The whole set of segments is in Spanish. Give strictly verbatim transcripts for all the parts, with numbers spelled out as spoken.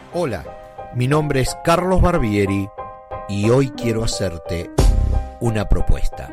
Hola, mi nombre es Carlos Barbieri y hoy quiero hacerte una propuesta.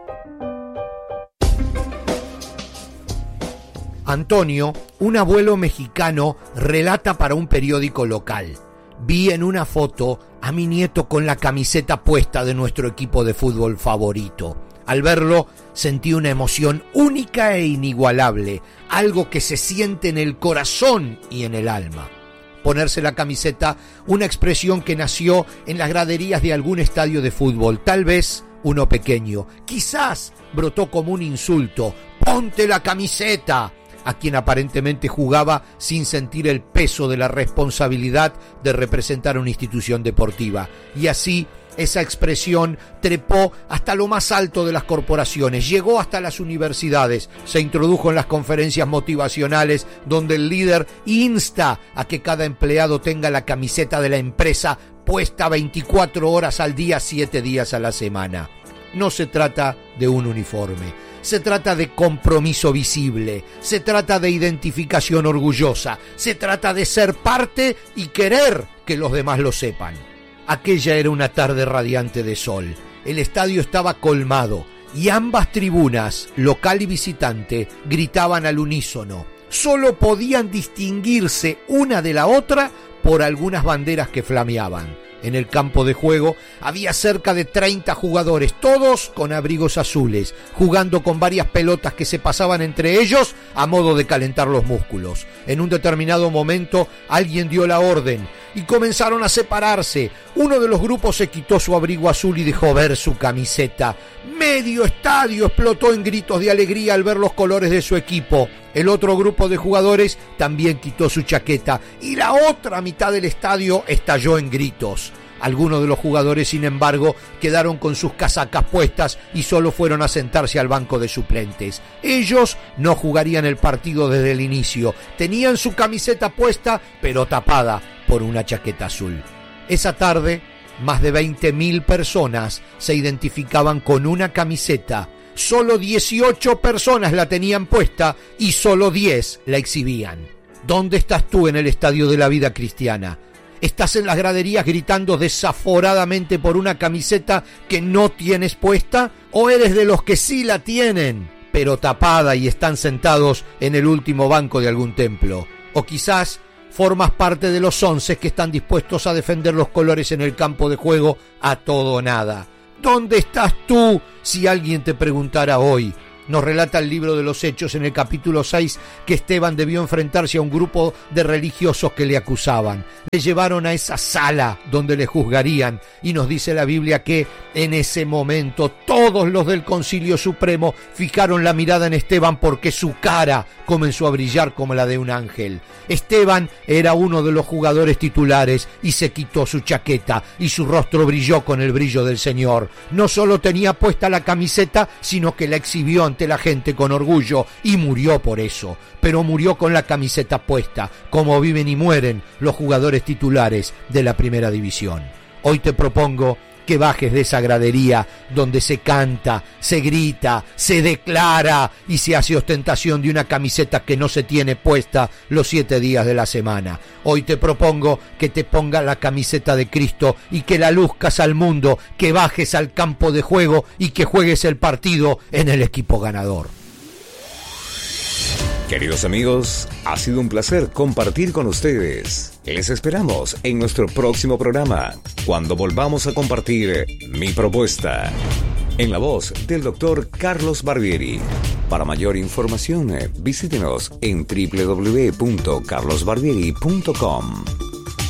Antonio, un abuelo mexicano, relata para un periódico local: vi en una foto a mi nieto con la camiseta puesta de nuestro equipo de fútbol favorito. Al verlo, sentí una emoción única e inigualable, algo que se siente en el corazón y en el alma. Ponerse la camiseta, una expresión que nació en las graderías de algún estadio de fútbol, tal vez uno pequeño. Quizás brotó como un insulto: ¡ponte la camiseta!, a quien aparentemente jugaba sin sentir el peso de la responsabilidad de representar una institución deportiva. Y así, esa expresión trepó hasta lo más alto de las corporaciones, llegó hasta las universidades, se introdujo en las conferencias motivacionales donde el líder insta a que cada empleado tenga la camiseta de la empresa puesta veinticuatro horas al día, siete días a la semana. No se trata de un uniforme, se trata de compromiso visible, se trata de identificación orgullosa, se trata de ser parte y querer que los demás lo sepan. Aquella era una tarde radiante de sol. El estadio estaba colmado y ambas tribunas, local y visitante, gritaban al unísono. Solo podían distinguirse una de la otra por algunas banderas que flameaban. En el campo de juego había cerca de treinta jugadores, todos con abrigos azules, jugando con varias pelotas que se pasaban entre ellos a modo de calentar los músculos. En un determinado momento alguien dio la orden y comenzaron a separarse. Uno de los grupos se quitó su abrigo azul y dejó ver su camiseta. Medio estadio explotó en gritos de alegría al ver los colores de su equipo. El otro grupo de jugadores también quitó su chaqueta y la otra mitad del estadio estalló en gritos. Algunos de los jugadores, sin embargo, quedaron con sus casacas puestas y solo fueron a sentarse al banco de suplentes. Ellos no jugarían el partido desde el inicio. Tenían su camiseta puesta, pero tapada por una chaqueta azul. Esa tarde, más de veinte mil personas se identificaban con una camiseta. Solo dieciocho personas la tenían puesta y solo diez la exhibían. ¿Dónde estás tú en el estadio de la vida cristiana? ¿Estás en las graderías gritando desaforadamente por una camiseta que no tienes puesta? ¿O eres de los que sí la tienen, pero tapada y están sentados en el último banco de algún templo? ¿O quizás formas parte de los once que están dispuestos a defender los colores en el campo de juego a todo o nada? ¿Dónde estás tú si alguien te preguntara hoy? Nos relata el libro de los Hechos en el capítulo seis que Esteban debió enfrentarse a un grupo de religiosos que le acusaban. Le llevaron a esa sala donde le juzgarían y nos dice la Biblia que en ese momento todos los del Concilio Supremo fijaron la mirada en Esteban porque su cara comenzó a brillar como la de un ángel. Esteban era uno de los jugadores titulares y se quitó su chaqueta y su rostro brilló con el brillo del Señor. No solo tenía puesta la camiseta, sino que la exhibió ante la gente con orgullo y murió por eso, pero murió con la camiseta puesta, como viven y mueren los jugadores titulares de la primera división. Hoy te propongo que bajes de esa gradería donde se canta, se grita, se declara y se hace ostentación de una camiseta que no se tiene puesta los siete días de la semana. Hoy te propongo que te pongas la camiseta de Cristo y que la luzcas al mundo, que bajes al campo de juego y que juegues el partido en el equipo ganador. Queridos amigos, ha sido un placer compartir con ustedes. Les esperamos en nuestro próximo programa, cuando volvamos a compartir Mi Propuesta, en la voz del doctor Carlos Barbieri. Para mayor información, visítenos en doble u doble u doble u punto carlos barbieri punto com.